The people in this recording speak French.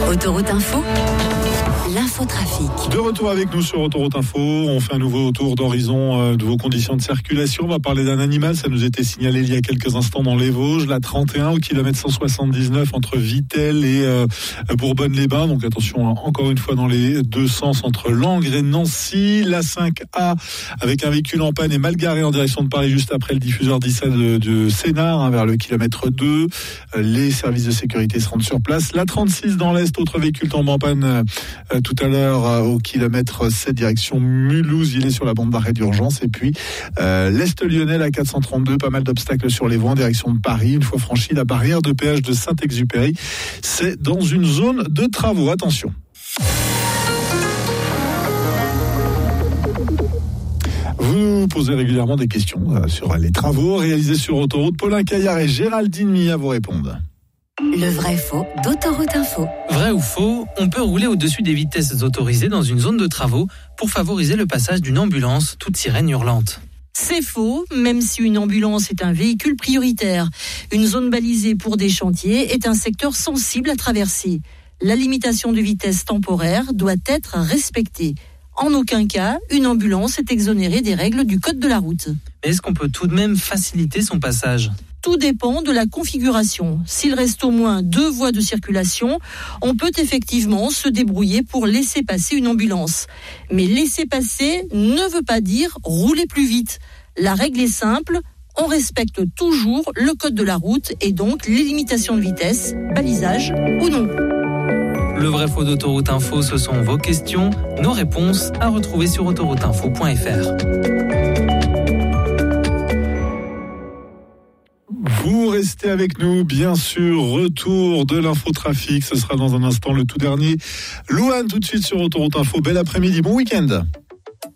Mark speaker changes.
Speaker 1: Autoroute Info, l'infotrafic.
Speaker 2: De retour avec nous sur Autoroute Info, on fait un nouveau tour d'horizon de vos conditions de circulation. On va parler d'un animal, ça nous était signalé il y a quelques instants dans les Vosges, la 31 au kilomètre 179 entre Vittel et Bourbonne-les-Bains. Donc attention, encore une fois dans les deux sens entre Langres et Nancy. La 5A avec un véhicule en panne et mal garé en direction de Paris juste après le diffuseur d'Issa de Sénart, vers le kilomètre 2. Les services de sécurité se rendent sur place. La 36 dans l'Est, autre véhicule tombé en panne tout à l'heure au kilomètre 7 direction Mulhouse, il est sur la bande d'arrêt d'urgence. Et puis l'Est lyonnais, la 432, pas mal d'obstacles sur les voies en direction de Paris. Une fois franchi la barrière de péage de Saint-Exupéry, c'est dans une zone de travaux. Attention. Vous posez régulièrement des questions sur les travaux réalisés sur autoroute. Paulin Caillard et Géraldine Mia vous répondent.
Speaker 1: Le vrai-faux d'Autoroute Info.
Speaker 3: Vrai ou faux, on peut rouler au-dessus des vitesses autorisées dans une zone de travaux pour favoriser le passage d'une ambulance, toute sirène hurlante.
Speaker 4: C'est faux, même si une ambulance est un véhicule prioritaire. Une zone balisée pour des chantiers est un secteur sensible à traverser. La limitation de vitesse temporaire doit être respectée. En aucun cas, une ambulance est exonérée des règles du code de la route.
Speaker 3: Mais est-ce qu'on peut tout de même faciliter son passage ?
Speaker 4: Tout dépend de la configuration. S'il reste au moins 2 voies de circulation, on peut effectivement se débrouiller pour laisser passer une ambulance. Mais laisser passer ne veut pas dire rouler plus vite. La règle est simple, on respecte toujours le code de la route et donc les limitations de vitesse, balisage ou non.
Speaker 3: Le vrai-faux d'Autoroute Info, ce sont vos questions, nos réponses à retrouver sur autorouteinfo.fr.
Speaker 2: Vous restez avec nous, bien sûr. Retour de l'infotrafic. Ce sera dans un instant le tout dernier. Louane, tout de suite sur Autoroute Info. Bel après-midi, bon week-end.